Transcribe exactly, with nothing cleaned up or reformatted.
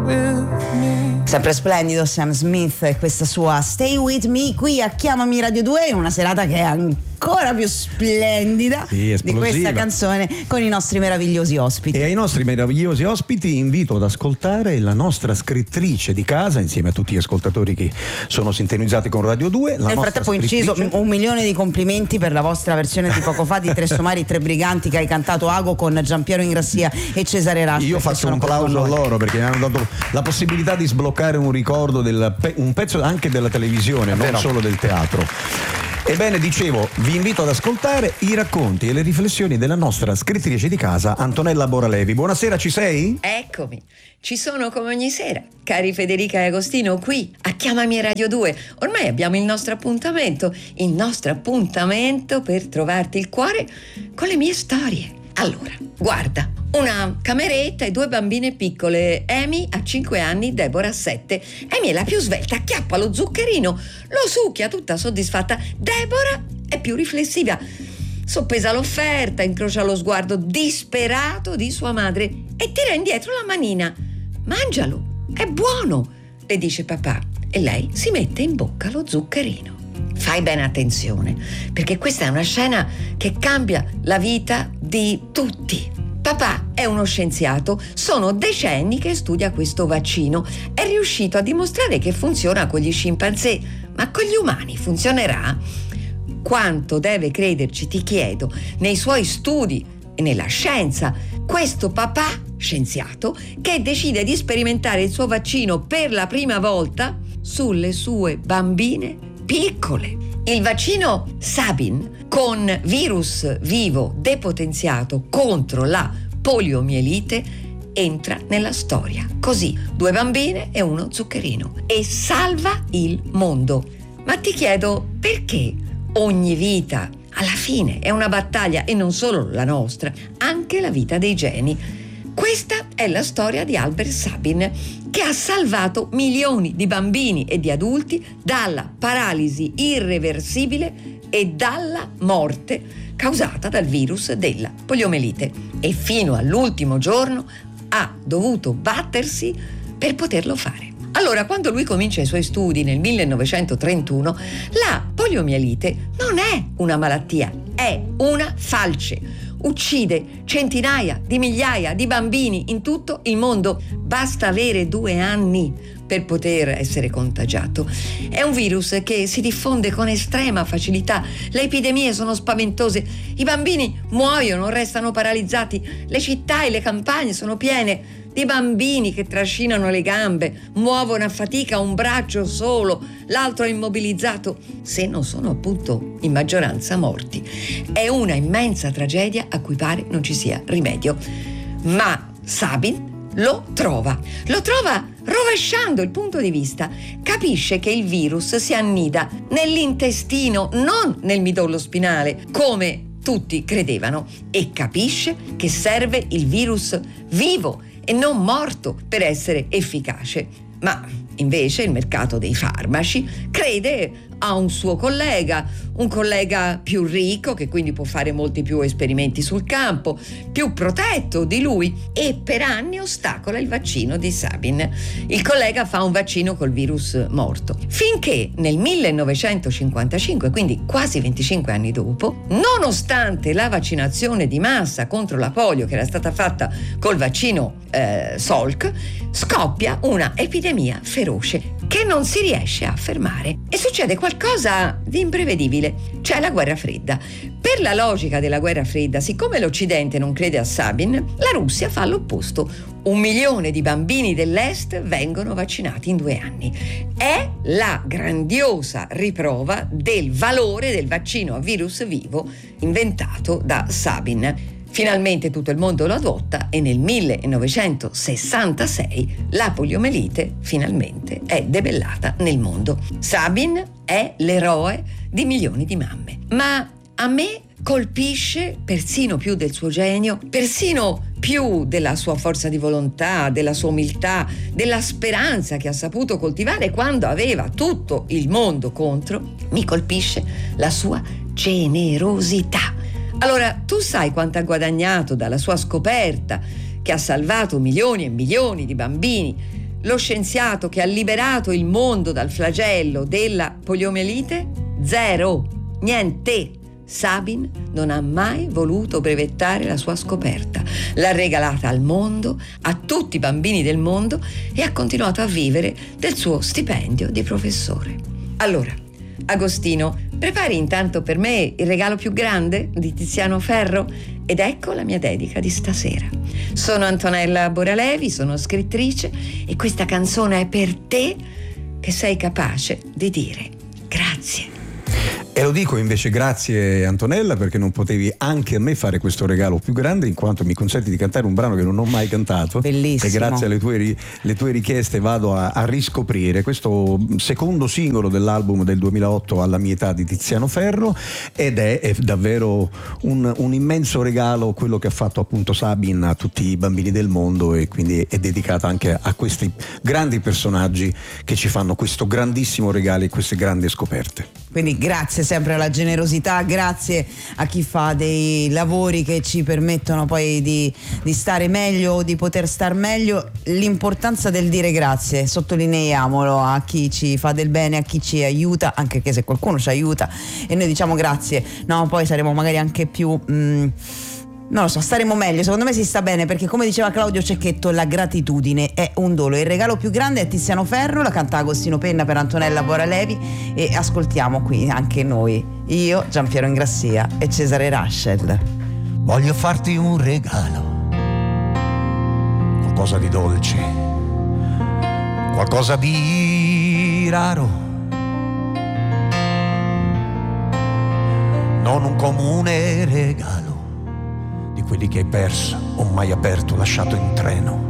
Sempre splendido Sam Smith e questa sua Stay With Me qui a Chiamami Radio due, in una serata che è ancora più splendida sì, di questa canzone, con i nostri meravigliosi ospiti. E ai nostri meravigliosi ospiti invito ad ascoltare la nostra scrittrice di casa, insieme a tutti gli ascoltatori che sono sintonizzati con Radio due. La Nel frattempo ho inciso un milione di complimenti per la vostra versione di poco fa di Tre Somari, Tre Briganti, che hai cantato Ago con Giampiero Ingrassia e Cesare Rasci. Io faccio un applauso a loro perché mi hanno dato la possibilità di sbloccare un ricordo, del pe- un pezzo anche della televisione, non Vero. solo del teatro. Ebbene, dicevo, vi invito ad ascoltare i racconti e le riflessioni della nostra scrittrice di casa, Antonella Boralevi. Buonasera, ci sei? Eccomi, ci sono come ogni sera, cari Federica e Agostino, qui a Chiamami Radio due. Ormai abbiamo il nostro appuntamento, il nostro appuntamento per trovarti il cuore con le mie storie. Allora, guarda, una cameretta e due bambine piccole. Amy ha cinque anni, Deborah ha sette. Amy è la più svelta, acchiappa lo zuccherino, lo succhia tutta soddisfatta. Deborah è più riflessiva, soppesa l'offerta, incrocia lo sguardo disperato di sua madre e tira indietro la manina. Mangialo, è buono, le dice papà, e lei si mette in bocca lo zuccherino. Fai bene attenzione, perché questa è una scena che cambia la vita di tutti. Papà è uno scienziato, sono decenni che studia questo vaccino, è riuscito a dimostrare che funziona con gli scimpanzé, ma con gli umani funzionerà? Quanto deve crederci, ti chiedo, nei suoi studi e nella scienza, questo papà scienziato che decide di sperimentare il suo vaccino per la prima volta sulle sue bambine piccole. Il vaccino Sabin, con virus vivo depotenziato contro la poliomielite, entra nella storia. Così, due bambine e uno zuccherino, e salva il mondo. Ma ti chiedo, perché ogni vita alla fine è una battaglia, e non solo la nostra, anche la vita dei geni? Questa è la storia di Albert Sabin, che ha salvato milioni di bambini e di adulti dalla paralisi irreversibile e dalla morte causata dal virus della poliomielite. E fino all'ultimo giorno ha dovuto battersi per poterlo fare. Allora, quando lui comincia i suoi studi nel millenovecentotrentuno, la poliomielite non è una malattia, è una falce. Uccide centinaia di migliaia di bambini in tutto il mondo. Basta avere due anni per poter essere contagiato. È un virus che si diffonde con estrema facilità. Le epidemie sono spaventose. I bambini muoiono, restano paralizzati. Le città e le campagne sono piene di bambini che trascinano le gambe, muovono a fatica un braccio solo, l'altro è immobilizzato, se non sono appunto in maggioranza morti. È una immensa tragedia a cui pare non ci sia rimedio. Ma Sabin lo trova. Lo trova rovesciando il punto di vista. Capisce che il virus si annida nell'intestino, non nel midollo spinale, come tutti credevano, e capisce che serve il virus vivo e non morto per essere efficace. Ma invece il mercato dei farmaci crede a un suo collega, un collega più ricco che quindi può fare molti più esperimenti sul campo, più protetto di lui, e per anni ostacola il vaccino di Sabin. Il collega fa un vaccino col virus morto, finché nel millenovecentocinquantacinque, quindi quasi venticinque anni dopo, nonostante la vaccinazione di massa contro la polio che era stata fatta col vaccino eh, Salk, scoppia una epidemia feroce che non si riesce a fermare, e succede qualcosa di imprevedibile. C'è la guerra fredda. Per la logica della guerra fredda, siccome l'Occidente non crede a Sabin, la Russia fa l'opposto. Un milione di bambini dell'Est vengono vaccinati in due anni. È la grandiosa riprova del valore del vaccino a virus vivo inventato da Sabin. Finalmente tutto il mondo lo adotta, e nel millenovecentosessantasei la poliomielite finalmente è debellata nel mondo. Sabin è l'eroe di milioni di mamme. Ma a me colpisce persino più del suo genio, persino più della sua forza di volontà, della sua umiltà, della speranza che ha saputo coltivare quando aveva tutto il mondo contro. Mi colpisce la sua generosità. Allora, tu sai quanto ha guadagnato dalla sua scoperta, che ha salvato milioni e milioni di bambini? lo scienziato che ha liberato il mondo dal flagello della poliomielite? Zero, niente. Sabin non ha mai voluto brevettare la sua scoperta, l'ha regalata al mondo, a tutti i bambini del mondo, e ha continuato a vivere del suo stipendio di professore. Allora, Agostino, prepari intanto per me il regalo più grande di Tiziano Ferro, ed ecco la mia dedica di stasera. Sono Antonella Boralevi, sono scrittrice, e questa canzone è per te che sei capace di dire grazie. E lo dico invece grazie Antonella, perché non potevi anche a me fare questo regalo più grande, in quanto mi consenti di cantare un brano che non ho mai cantato. Bellissimo. E grazie alle tue, le tue richieste vado a, a riscoprire questo secondo singolo dell'album del duemilaotto, Alla mia età, di Tiziano Ferro, ed è, è davvero un, un immenso regalo quello che ha fatto appunto Sabin a tutti i bambini del mondo, e quindi è dedicata anche a questi grandi personaggi che ci fanno questo grandissimo regalo e queste grandi scoperte. Quindi grazie sempre alla generosità, grazie a chi fa dei lavori che ci permettono poi di, di stare meglio, di poter star meglio. L'importanza del dire grazie, sottolineiamolo, a chi ci fa del bene, a chi ci aiuta, anche che se qualcuno ci aiuta e noi diciamo grazie, no, poi saremo magari anche più... Mh, non lo so, staremo meglio, secondo me si sta bene, perché come diceva Claudio Cecchetto, la gratitudine è un dono. Il regalo più grande è Tiziano Ferro, la canta Agostino Penna per Antonella Boralevi, e ascoltiamo qui anche noi, io, Giampiero Ingrassia e Cesare Raschel. Voglio farti un regalo, qualcosa di dolce, qualcosa di raro, non un comune regalo di quelli che hai perso o mai aperto, lasciato in treno.